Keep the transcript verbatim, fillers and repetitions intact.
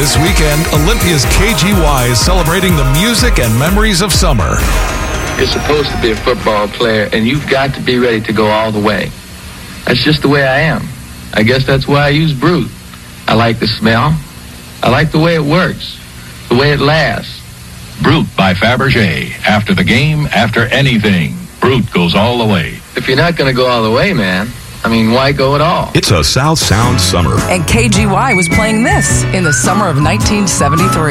This weekend, Olympia's K G Y is celebrating the music and memories of summer. You're supposed to be a football player, and you've got to be ready to go all the way. That's just the way I am. I guess that's why I use Brut. I like the smell. I like the way it works, the way it lasts. Brut by Fabergé. After the game, after anything, Brut goes all the way. If you're not going to go all the way, man, I mean, why go at all? It's a South Sound summer. And K G Y was playing this in the summer of nineteen seventy-three.